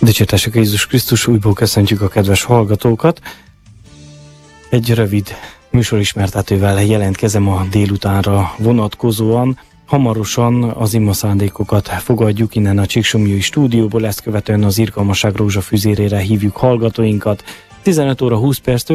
Dicsértessük Jézus Krisztus, újból köszöntjük a kedves hallgatókat. Egy rövid műsorismertetővel jelentkezem a délutánra vonatkozóan. Hamarosan az imaszándékokat fogadjuk innen a Csíksomlyói stúdióból, ezt követően az Irgalmasság rózsafüzérére hívjuk hallgatóinkat. 15 óra 20 perctől